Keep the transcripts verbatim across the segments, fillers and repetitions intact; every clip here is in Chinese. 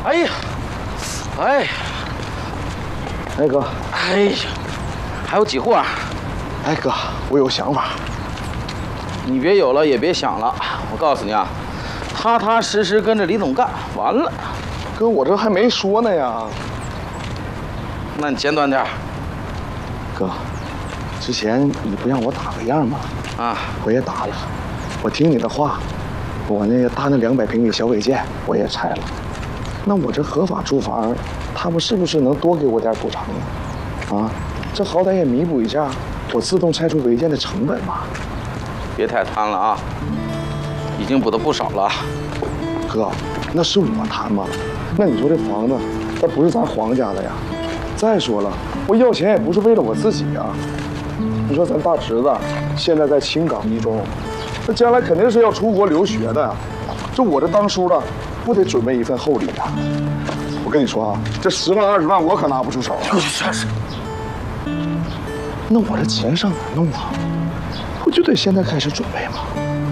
哎呀，哎， 哎哥， 哎呀，还有几户啊？ 哎哥，我有想法。 你别有了，也别想了。我告诉你啊，踏踏实实跟着李总干，完了。 哥，我这还没说呢呀。 那你简短点。 哥，之前你不让我打个样吗？ 啊， 我也打了。我听你的话，我那个大那两百平米小违建我也拆了。那我这合法住房，他们是不是能多给我点补偿呢？啊，这好歹也弥补一下我自动拆除违建的成本吧。 别太贪了啊，已经补的不少了。 哥，那是我贪吗？那你说这房子，那不是咱黄家的呀。再说了，我要钱也不是为了我自己啊。你说咱大侄子现在在青冈一中，那将来肯定是要出国留学的呀。这我这当叔的，不得准备一份厚礼啊？我跟你说啊，这十万二十万我可拿不出手啊。 真是。 那我这钱上哪弄啊？不就得现在开始准备吗？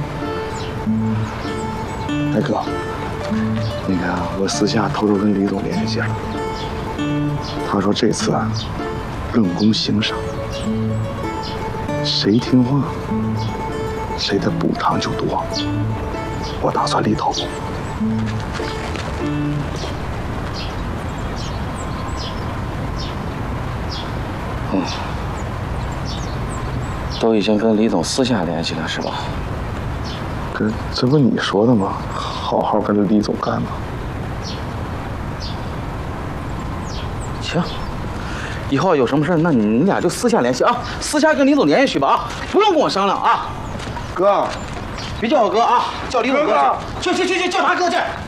哎哥，那个我私下偷偷跟李总联系了，他说这次啊，论功行赏，谁听话，谁的补偿就多。我打算立头功。 嗯，都已经跟李总私下联系了是吧？ 哥，这不你说的吗？好好跟着李总干吧。 行，以后有什么事，那你俩就私下联系啊，私下跟李总联系去吧啊，不用跟我商量啊。 哥， 别叫我哥啊，叫李总哥去，去去去去，叫他哥去。